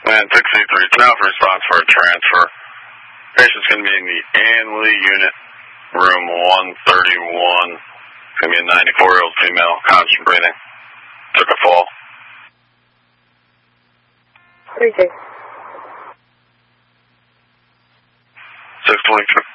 Man, 683, it's now for response for a transfer. Patient's going to be in the Anley unit, room 131. It's going to be a 94-year-old female, constant breathing. Took a fall. 36. 622.